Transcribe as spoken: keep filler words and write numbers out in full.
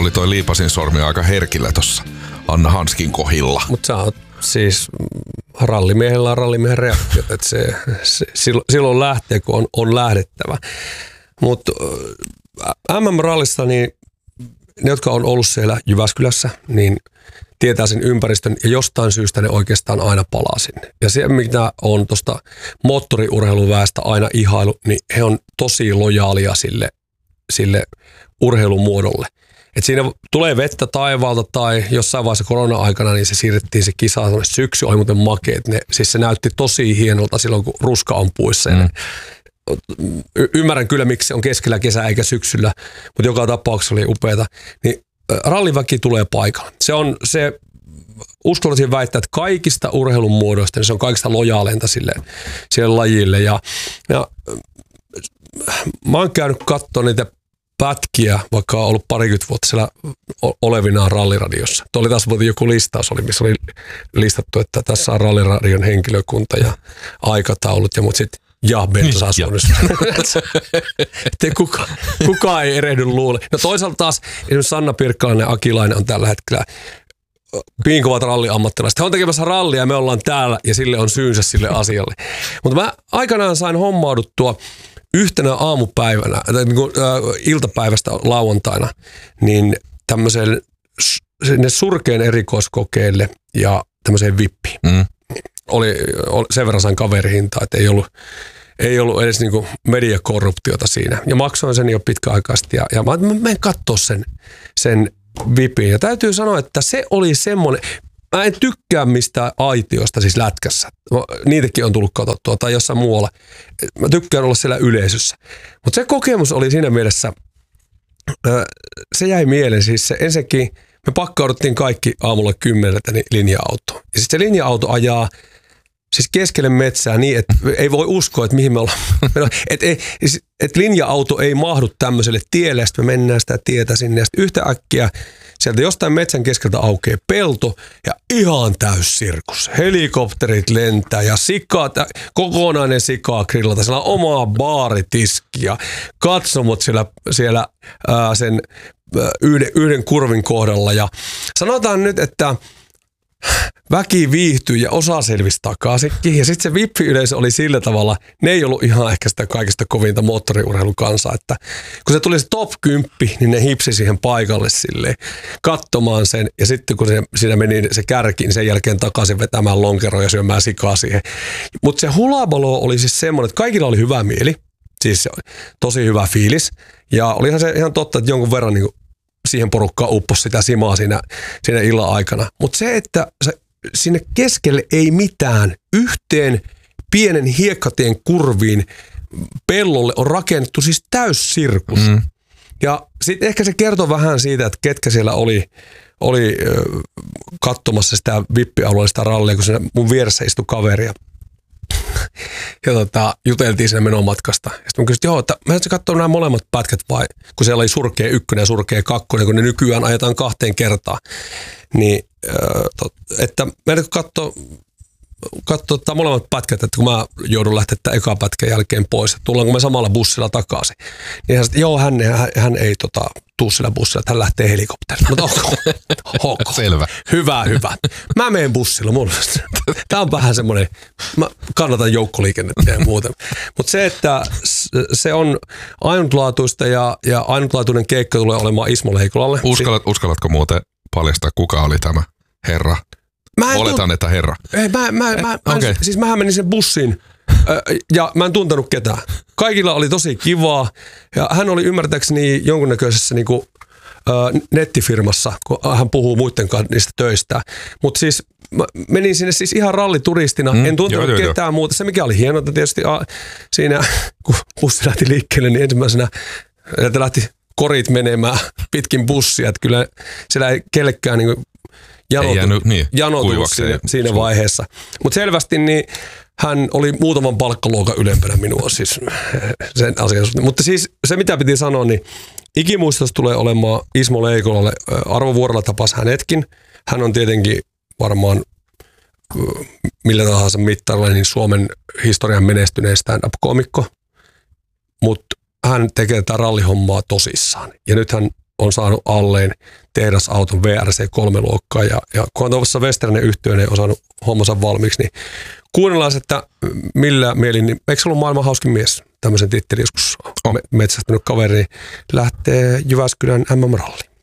oli toi liipasin sormi aika herkillä tossa Anna Hanskin kohilla. Mutta sä oot siis rallimiehellä on rallimiehen reaktiot, että se, se silloin lähtee, kun on, on lähdettävä. Mutta M M-rallissa, niin ne, jotka on ollut siellä Jyväskylässä, niin tietää sen ympäristön ja jostain syystä ne oikeastaan aina palaa sinne. Ja se, mitä on tuosta moottoriurheiluväestä aina ihailu, niin he on tosi lojaalia sille, sille urheilumuodolle. Et siinä tulee vettä taivaalta tai jossain vaiheessa korona-aikana, niin se siirrettiin se kisa syksy, oli muuten makeet. Ne, siis se näytti tosi hienolta silloin, kun ruska on puissa. Mm. Y- ymmärrän kyllä, miksi se on keskellä kesää eikä syksyllä, mutta joka tapauksessa oli upeata. Niin ralliväki tulee paikalle. Se on se, uskallisin väittää, että kaikista urheilun muodoista niin se on kaikista lojaaleinta sille, sille lajille. Ja, ja mä oon käynyt katsoa niitä pätkiä, vaikka on ollut parikymmentä vuotta siellä olevinaan ralliradiossa. Tuo oli taas joku listaus, oli, missä oli listattu, että tässä on ralliradion henkilökunta ja aikataulut ja mut sitten ja Bentos Asunnissa. kuka, kukaan ei erehdy luule. No toisaalta taas esimerkiksi Sanna Pirkkalainen ja Akilainen on tällä hetkellä piinkovat ralliammattilaiset. He on tekemässä rallia ja me ollaan täällä ja sille on syynsä sille asialle. Mutta mä aikanaan sain hommauduttua yhtenä aamupäivänä, tai niin kuin, äh, iltapäivästä lauantaina, niin tämmöiselle sinne surkeen erikoiskokeille ja tämmöiseen vippiin. Mm. Oli, oli, sen verran sain kaverihintaa, että ei ollut, ei ollut edes niin kuin mediakorruptiota siinä. Ja maksoin sen jo pitkäaikaisesti ja, ja mä, mä menen katsoa sen, sen vipin. Ja täytyy sanoa, että se oli semmoinen, mä en tykkää mistään aitiosta siis lätkässä. Niitäkin on tullut katsottua tai jossain muualla. Mä tykkään olla siellä yleisössä. Mutta se kokemus oli siinä mielessä, se jäi mieleen siis se ensinnäkin, me pakkauduttiin kaikki aamulla kymmeneltä niin linja-autoon. Ja sitten se linja-auto ajaa siis keskelle metsää niin, että ei voi uskoa, että mihin me ollaan. Että et, et linja-auto ei mahdu tämmöiselle tielle, sitten me mennään sitä tietä sinne. Ja sitten yhtäkkiä sieltä jostain metsän keskeltä aukeaa pelto ja ihan täys sirkus. Helikopterit lentää ja sikaa, kokonainen sikaa grillata. Siellä on omaa baaritiski ja katsomot siellä, siellä ää, sen ää, yhden, yhden kurvin kohdalla. Ja sanotaan nyt, että väki viihtyi ja osa selvisi takaisinkin. Ja sitten se vippi-yleisö oli sillä tavalla, ne ei ollut ihan ehkä sitä kaikista kovinta moottoriurheilun kansaa, että kun se tuli se top kymmenen, niin ne hipsi siihen paikalle silleen katsomaan sen. Ja sitten kun se, siinä meni se kärki, niin sen jälkeen takaisin vetämään lonkeroa ja syömään sikaa siihen. Mutta se hulabalo oli siis semmoinen, että kaikilla oli hyvä mieli, siis tosi hyvä fiilis. Ja olihan se ihan totta, että jonkun verran niin kuin siihen porukkaan upposi sitä simaa siinä, siinä illan aikana. Mutta se, että se, sinne keskelle ei mitään, yhteen pienen hiekkatien kurviin pellolle on rakennettu siis täyssirkus. Mm. Ja sitten ehkä se kertoo vähän siitä, että ketkä siellä oli, oli äh, katsomassa sitä vippialueellista rallia, kun siinä mun vieressä istui kaveri ja ja tota, juteltiin siinä menomatkasta. Ja sitten mä kysyin, että joo, että mä en katsoa nämä molemmat pätkät vai, kun siellä oli surkea ykkönen ja surkea kakkonen, kun ne nykyään ajetaan kahteen kertaan. Niin, että mä en katsoa, katsoa molemmat pätkät, että kun mä joudun lähteä tämän eka pätkän jälkeen pois, että tullaanko me samalla bussilla takaisin. Niin hän sanoi, joo, hän, hän, hän ei tota, tuu sillä bussilla, että hän lähtee helikopterilla. Mutta ok, ok. Selvä. Hyvä, hyvä. Mä menen bussilla. Mun Tämä on vähän semmoinen, mä kannatan joukkoliikennettä ja muuta. Mutta se, että se on ainutlaatuista ja, ja ainutlaatuinen keikka tulee olemaan Ismo Leikolalle. Uskallat, uskallatko muuten paljastaa, kuka oli tämä herra? Oletan, tunt... että herra. Ei, mä, mä, mä, mä, okay. Siis mähän menin sen bussiin ja mä en tuntenut ketään. Kaikilla oli tosi kivaa ja hän oli ymmärtääkseni jonkunnäköisessä niinku, nettifirmassa, kun hän puhuu muiden kanssa niistä töistä. Mutta siis mä menin sinne siis ihan rallituristina, mm, en tuntenut joo, ketään joo. muuta. Se mikä oli hienoa tietysti a, siinä, kun bussi lähti liikkeelle, niin ensimmäisenä lähti korit menemään pitkin bussia. Että kyllä siellä ei kellekään niinku janotu, jäänyt, niin, janotunut siinä, siinä vaiheessa. Mutta selvästi niin hän oli muutaman palkkaluokan ylempänä minua siis sen asian. Mutta siis se mitä piti sanoa, niin ikimuistos tulee olemaan Ismo Leikolalle. Arvo Vuorela tapasi hänetkin. Hän on tietenkin varmaan millä tahansa mittarilla niin Suomen historian menestynein stand-up-komikko. Mutta hän tekee tätä rallihommaa tosissaan. Ja nyt hän on saanut alleen tehdasauton V R C kolme luokkaa ja, ja kun on tuossa Westerinen yhtiöön on saanut hommansa valmiiksi, niin kuunnellaan, että millä mielin, niin eikö se ollut maailman hauskin mies, tämmöisen tittelin joskus oh. metsästänyt kaveri, lähtee Jyväskylän M M-ralliin.